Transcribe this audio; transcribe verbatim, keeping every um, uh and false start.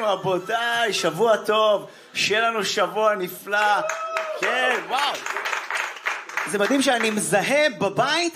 רבותיי, שבוע טוב, שיהיה לנו שבוע נפלא. כן, וואו. זה מדהים שאני מזהה בבית